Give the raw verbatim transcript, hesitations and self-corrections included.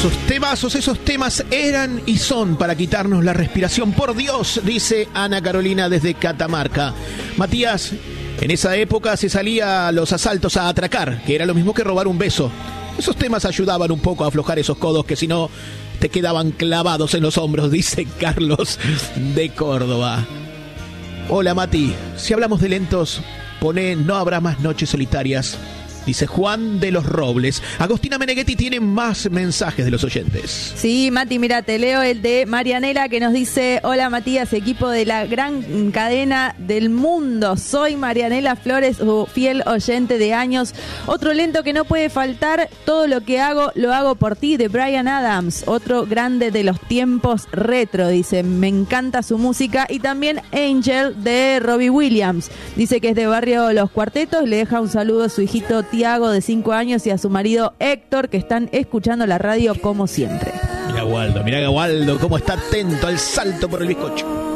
Esos temazos, esos temas eran y son para quitarnos la respiración. Por Dios, dice Ana Carolina desde Catamarca. Matías, en esa época se salía a los asaltos a atracar, que era lo mismo que robar un beso. Esos temas ayudaban un poco a aflojar esos codos que si no te quedaban clavados en los hombros, dice Carlos de Córdoba. Hola Mati, si hablamos de lentos, poné No habrá más noches solitarias. Dice Juan de los Robles. Agostina Meneghetti tiene más mensajes de los oyentes. Sí, Mati, mira, te leo el de Marianela que nos dice: hola Matías, equipo de la gran cadena del mundo. Soy Marianela Flores, su fiel oyente de años. Otro lento que no puede faltar, Todo lo que hago, lo hago por ti, de Bryan Adams. Otro grande de los tiempos retro, dice. Me encanta su música. Y también Angel de Robbie Williams. Dice que es de Barrio Los Cuartetos. Le deja un saludo a su hijito Tiago de cinco años y a su marido Héctor, que están escuchando la radio como siempre. Mira Waldo, mira Waldo cómo está atento al salto por el bizcocho.